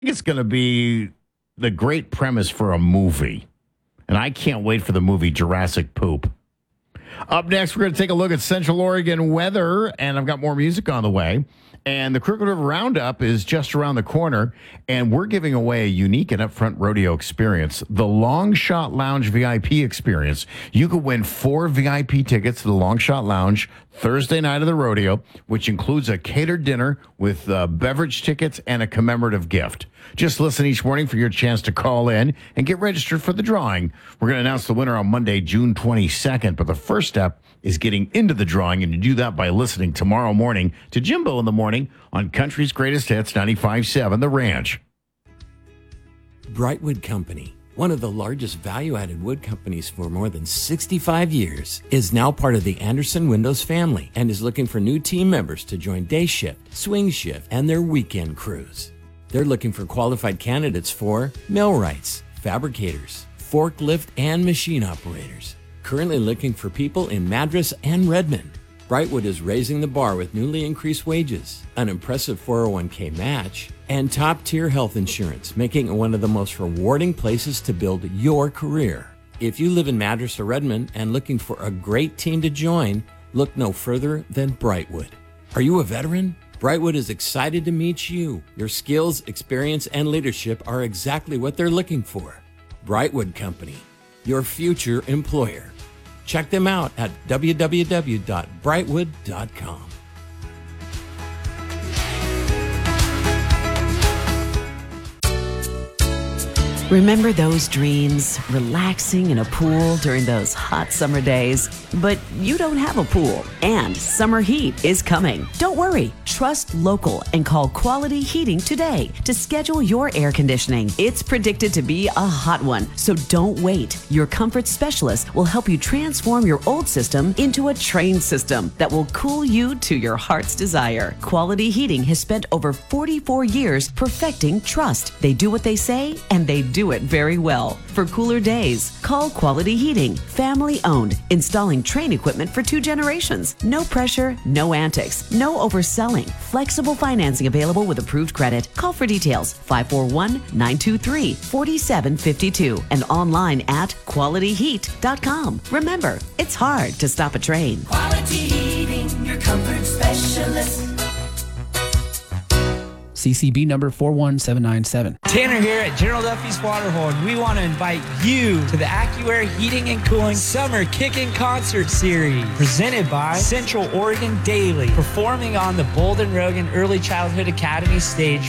It's going to be the great premise for a movie. And I can't wait for the movie Jurassic Poop. Up next, we're going to take a look at Central Oregon weather, and I've got more music on the way. And the Crooked River Roundup is just around the corner, and we're giving away a unique and upfront rodeo experience, the Long Shot Lounge VIP experience. You could win 4 VIP tickets to the Long Shot Lounge Thursday night of the rodeo, which includes a catered dinner with beverage tickets and a commemorative gift. Just listen each morning for your chance to call in and get registered for the drawing. We're going to announce the winner on Monday, June 22nd, but the first step is getting into the drawing, and you do that by listening tomorrow morning to Jimbo in the Morning on Country's Greatest Hits 95.7 The Ranch. Brightwood Company, one of the largest value-added wood companies for more than 65 years, is now part of the Anderson Windows family and is looking for new team members to join day shift, swing shift, and their weekend crews. They're looking for qualified candidates for millwrights, fabricators, forklift, and machine operators. Currently looking for people in Madras and Redmond. Brightwood is raising the bar with newly increased wages, an impressive 401k match, and top-tier health insurance, making it one of the most rewarding places to build your career. If you live in Madras or Redmond and looking for a great team to join, look no further than Brightwood. Are you a veteran? Brightwood is excited to meet you. Your skills, experience, and leadership are exactly what they're looking for. Brightwood Company, your future employer. Check them out at www.brightwood.com. Remember those dreams? Relaxing in a pool during those hot summer days? But you don't have a pool, and summer heat is coming. Don't worry. Trust local and call Quality Heating today to schedule your air conditioning. It's predicted to be a hot one, so don't wait. Your comfort specialist will help you transform your old system into a trained system that will cool you to your heart's desire. Quality Heating has spent over 44 years perfecting trust. They do what they say, and they do it very well. For cooler days, call Quality Heating. Family owned, installing Trane equipment for 2 generations. No pressure, no antics, no overselling. Flexible financing available with approved credit. Call for details 541-923-4752 and online at qualityheat.com. Remember, it's hard to stop a train. Quality Heating, your comfort specialist. CCB number 41797. Tanner here at General Duffy's Waterhole, and we want to invite you to the AccuAir Heating and Cooling Summer Kickin' Concert Series, presented by Central Oregon Daily, performing on the Bolden Rogan Early Childhood Academy stage